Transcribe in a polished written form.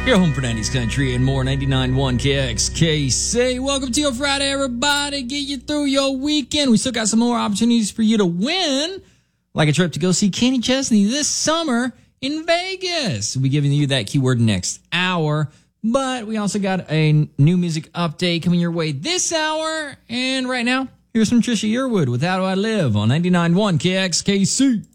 Your home for 90s country and more. 99.1 KXKC. Welcome to your Friday, everybody. Get you through your weekend. We still got some more opportunities for you to win, like a trip to go see Kenny Chesney this summer in Vegas. We'll be giving you that keyword next hour. But we also got a new music update coming your way this hour. And right now, here's some Trisha Yearwood with How Do I Live on 99.1 KXKC.